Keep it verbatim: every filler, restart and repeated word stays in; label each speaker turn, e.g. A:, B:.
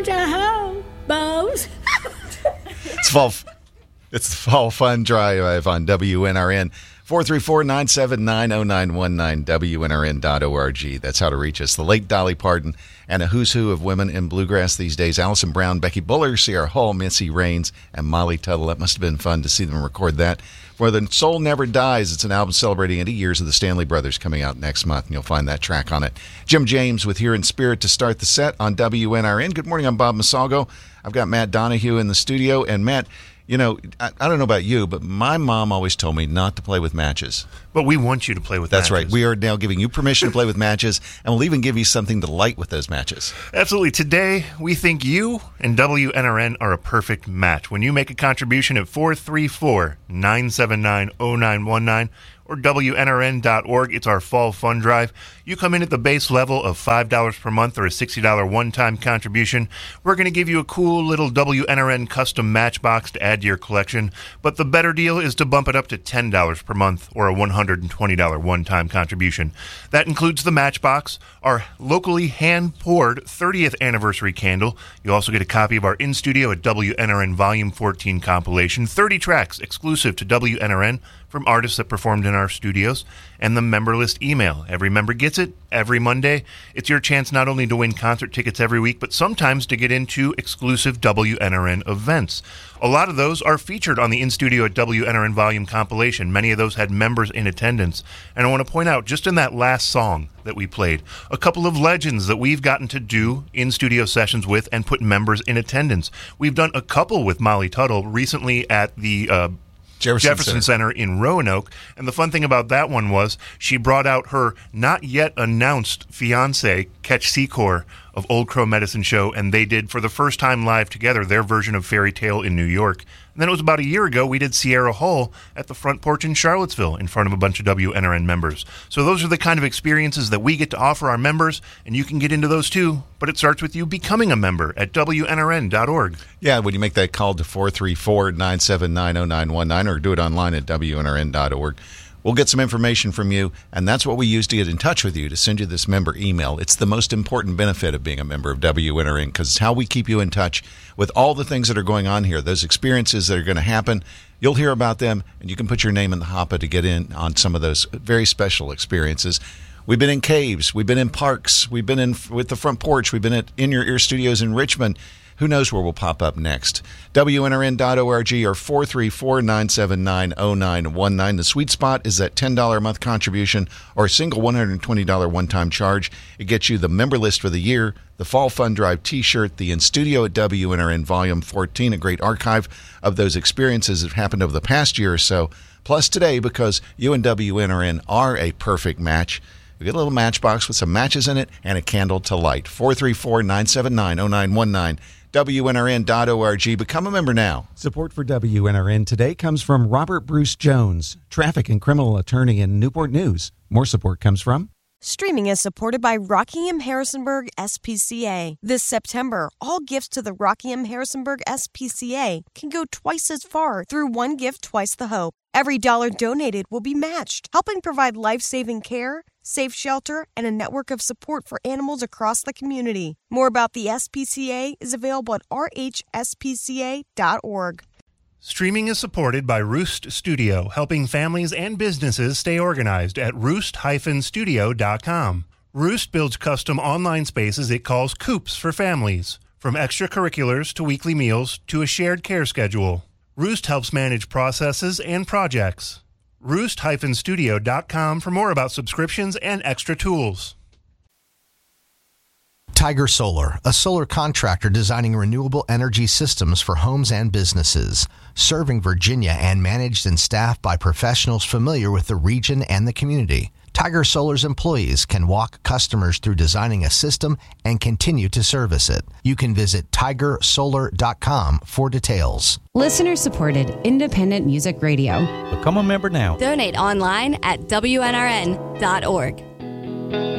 A: to hobos.
B: It's fall. It's the Fall Fun Drive on W N R N. four three four, nine seven nine, zero nine one nine, W N R N dot org. That's how to reach us. The late Dolly Parton and a who's who of women in bluegrass these days. Allison Brown, Becky Buller, Sierra Hull, Missy Raines, and Molly Tuttle. That must have been fun to see them record that. For The Soul Never Dies, it's an album celebrating eighty years of the Stanley Brothers coming out next month, and you'll find that track on it. Jim James with Here in Spirit to start the set on W N R N. Good morning, I'm Bob Masalgo. I've got Matt Donahue in the studio, and Matt, you know, I, I don't know about you, but my mom always told me not to play with matches.
C: But we want you to play with
B: That's
C: matches.
B: That's right. We are now giving you permission to play with matches, and we'll even give you something to light with those matches.
C: Absolutely. Today, we think you and W N R N are a perfect match. When you make a contribution at four three four, nine seven nine, zero nine one nine or W N R N dot org, it's our Fall Fun Drive. You come in at the base level of five dollars per month or a sixty dollars one-time contribution. We're going to give you a cool little W N R N custom matchbox to add to your collection. But the better deal is to bump it up to ten dollars per month or a one hundred twenty dollars one-time contribution. That includes the matchbox, our locally hand-poured thirtieth anniversary candle. You also get a copy of our in-studio at W N R N Volume fourteen compilation, thirty tracks exclusive to W N R N from artists that performed in our studios, and the member list email. Every member gets it every Monday. It's your chance not only to win concert tickets every week, but sometimes to get into exclusive W N R N events. A lot of those are featured on the In-Studio at W N R N Volume compilation. Many of those had members in attendance. And I want to point out, just in that last song that we played, a couple of legends that we've gotten to do in-studio sessions with and put members in attendance. We've done a couple with Molly Tuttle recently at the uh, Jefferson, Jefferson Center. Center in Roanoke. And the fun thing about that one was she brought out her not yet announced fiance, Ketch Secor, of Old Crow Medicine Show, and they did, for the first time live together, their version of Fairy Tale in New York. And then it was about a year ago, we did Sierra Hull at the Front Porch in Charlottesville in front of a bunch of W N R N members. So those are the kind of experiences that we get to offer our members, and you can get into those too, but it starts with you becoming a member at W N R N dot org.
B: Yeah, when you make that call to four three four, nine seven nine, zero nine one nine or do it online at W N R N dot org. We'll get some information from you, and that's what we use to get in touch with you, to send you this member email. It's the most important benefit of being a member of W N R N, because it's how we keep you in touch with all the things that are going on here, those experiences that are going to happen. You'll hear about them, and you can put your name in the hopper to get in on some of those very special experiences. We've been in caves. We've been in parks. We've been in with the Front Porch. We've been at In Your Ear Studios in Richmond. Who knows where we'll pop up next? W N R N dot org or four three four, nine seven nine, zero nine one nine. The sweet spot is that ten dollars a month contribution or a single one hundred twenty dollars one-time charge. It gets you the member list for the year, the Fall Fun Drive t-shirt, the In-Studio at W N R N Volume fourteen, a great archive of those experiences that have happened over the past year or so. Plus today, because you and W N R N are a perfect match, we get a little matchbox with some matches in it and a candle to light. four three four, nine seven nine, zero nine one nine. W N R N dot org. Become a member now.
D: Support for W N R N today comes from Robert Bruce Jones, traffic and criminal attorney in Newport News. More support comes from
E: Streaming is supported by Rockingham Harrisonburg S P C A. This September, all gifts to the Rockingham Harrisonburg S P C A can go twice as far through One Gift, Twice the Hope. Every dollar donated will be matched, helping provide life-saving care, safe shelter, and a network of support for animals across the community. More about the S P C A is available at R H S P C A dot org.
C: Streaming is supported by Roost Studio, helping families and businesses stay organized at roost dash studio dot com. Roost builds custom online spaces it calls coops for families, from extracurriculars to weekly meals to a shared care schedule. Roost helps manage processes and projects. roost dash studio dot com for more about subscriptions and extra tools.
F: Tiger Solar, a solar contractor designing renewable energy systems for homes and businesses, serving Virginia and managed and staffed by professionals familiar with the region and the community. Tiger Solar's employees can walk customers through designing a system and continue to service it. You can visit tiger solar dot com for details.
G: Listener-supported independent music radio.
H: Become a member now.
I: Donate online at W N R N dot org.